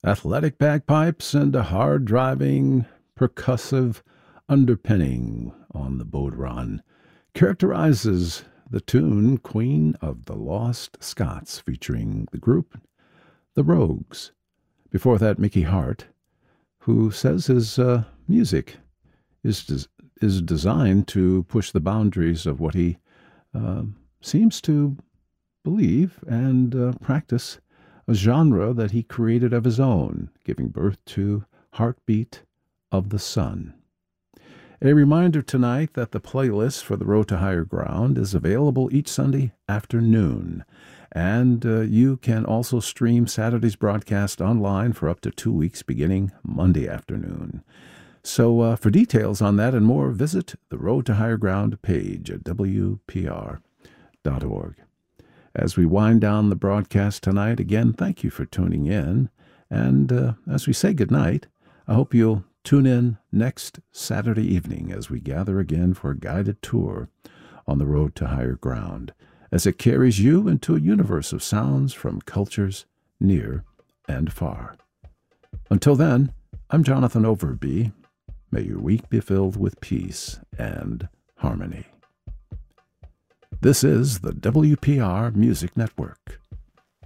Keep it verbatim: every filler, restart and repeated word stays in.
athletic bagpipes and a hard-driving, percussive underpinning on the bodhrán characterizes the tune Queen of the Lost Scots, featuring the group The Rogues. Before that, Mickey Hart, who says his uh, music is des- is designed to push the boundaries of what he uh, seems to believe and uh, practice, a genre that he created of his own, giving birth to Heartbeat of the Sun. A reminder tonight that the playlist for The Road to Higher Ground is available each Sunday afternoon, and uh, you can also stream Saturday's broadcast online for up to two weeks beginning Monday afternoon. So uh, for details on that and more, visit the Road to Higher Ground page at w p r dot org. As we wind down the broadcast tonight, again, thank you for tuning in. And uh, as we say goodnight, I hope you'll tune in next Saturday evening as we gather again for a guided tour on the Road to Higher Ground, as it carries you into a universe of sounds from cultures near and far. Until then, I'm Jonathan Overby. May your week be filled with peace and harmony. This is the W P R Music Network.